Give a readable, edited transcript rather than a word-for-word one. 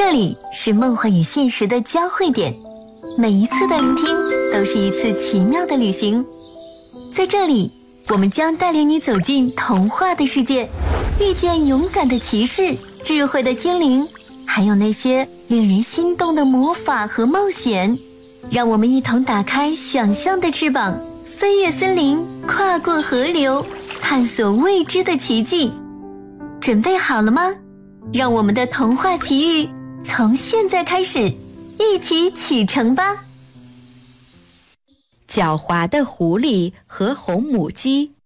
这里是梦幻与现实的交汇点，每一次的聆听都是一次奇妙的旅行。在这里，我们将带领你走进童话的世界，遇见勇敢的骑士、智慧的精灵，还有那些令人心动的魔法和冒险。让我们一同打开想象的翅膀，飞越森林，跨过河流，探索未知的奇迹。准备好了吗？让我们的童话奇遇从现在开始，一起启程吧！ 狡猾的狐狸和红母鸡。